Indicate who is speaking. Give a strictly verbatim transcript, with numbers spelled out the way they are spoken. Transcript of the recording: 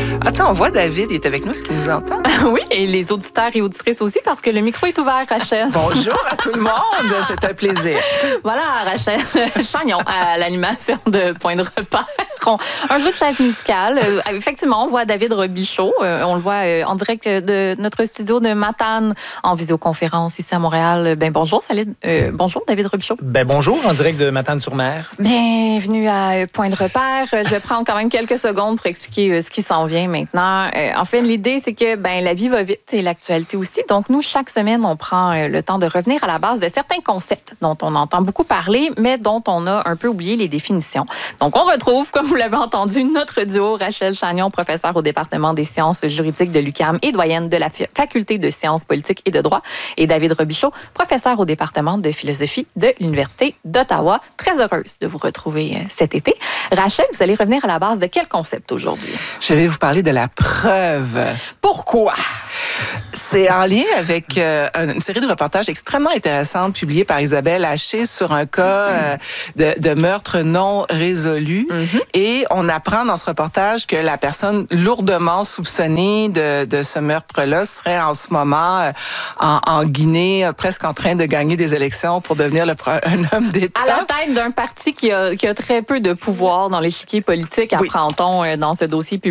Speaker 1: Ah, tiens, on voit David, il est avec nous, est-ce qu'il nous entend?
Speaker 2: Oui, et les auditeurs et auditrices aussi, parce que le micro est ouvert, Rachel.
Speaker 1: Bonjour à tout le monde, c'est un plaisir.
Speaker 2: Voilà, Rachel Chagnon à l'animation de Point de repère. On, un jeu de chaise musicale. Euh, effectivement, on voit David Robichaud. Euh, on le voit euh, en direct de notre studio de Matane en visioconférence ici à Montréal. Ben bonjour, salut. Euh, bonjour, David Robichaud.
Speaker 3: Ben bonjour, en direct de Matane-sur-Mer.
Speaker 2: Bienvenue à euh, Point de repère. Je vais prendre quand même quelques secondes pour expliquer euh, ce qui s'en vient maintenant. Euh, en fait, l'idée, c'est que ben la vie va vite et l'actualité aussi. Donc, nous, chaque semaine, on prend euh, le temps de revenir à la base de certains concepts dont on entend beaucoup parler, mais dont on a un peu oublié les définitions. Donc, on retrouve, comme vous l'avez entendu, notre duo, Rachel Chagnon, professeure au département des sciences juridiques de l'U Q A M et doyenne de la faculté de sciences politiques et de droit, et David Robichaud, professeur au département de philosophie de l'Université d'Ottawa. Très heureuse de vous retrouver cet été. Rachel, vous allez revenir à la base de quel concept aujourd'hui?
Speaker 1: Je vais vous parler de la preuve.
Speaker 2: Pourquoi?
Speaker 1: C'est en lien avec euh, une série de reportages extrêmement intéressants publiés par Isabelle Haché sur un cas euh, de, de meurtre non résolu. Mm-hmm. Et on apprend dans ce reportage que la personne lourdement soupçonnée de, de ce meurtre-là serait en ce moment euh, en, en Guinée, euh, presque en train de gagner des élections pour devenir le, un homme d'État.
Speaker 2: À la tête d'un parti qui a, qui a très peu de pouvoir dans l'échiquier politique, apprend-on, oui, dans ce dossier public.